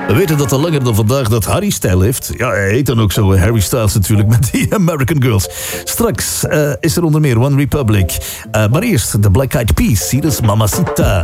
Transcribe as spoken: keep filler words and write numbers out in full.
We weten dat al langer dan vandaag dat Harry stijl heeft. Ja, hij heet dan ook zo, Harry Styles natuurlijk, met die American Girls. Straks uh, is er onder meer One Republic. Uh, maar eerst de Black Eyed Peas, hier is Mamacita.